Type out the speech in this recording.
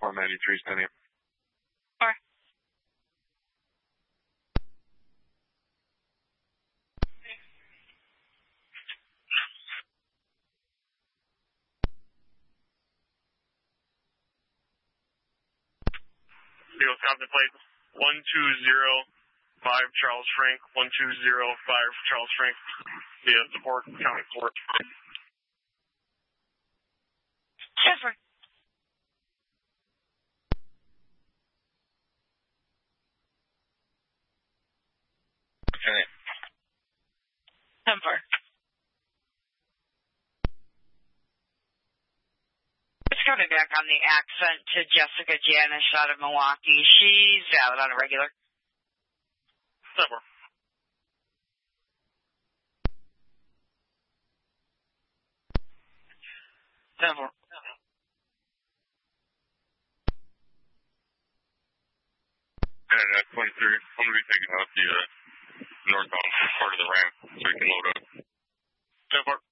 493 standing. Or. Legal Compton plate 1205 Charles Frank, 1205 Charles Frank, via support county court. Jennifer. Okay. Jennifer. Just coming back on the accent to Jessica Janish out of Milwaukee. She's valid on a regular. Never. Never. And at 23, I'm going to be taking out the northbound part of the ramp so we can load up. 10-4.